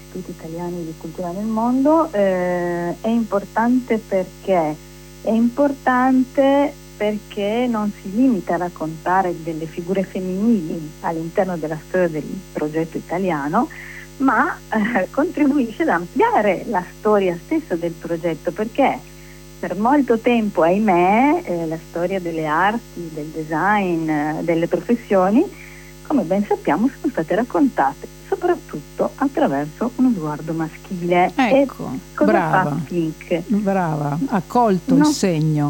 istituti italiani di cultura nel mondo. È importante perché non si limita a raccontare delle figure femminili all'interno della storia del progetto italiano, ma contribuisce ad ampliare la storia stessa del progetto, perché per molto tempo, ahimè, la storia delle arti, del design, delle professioni, come ben sappiamo, sono state raccontate soprattutto attraverso uno sguardo maschile. Ecco, E cosa brava, fa Pink? brava, ha colto il No. segno.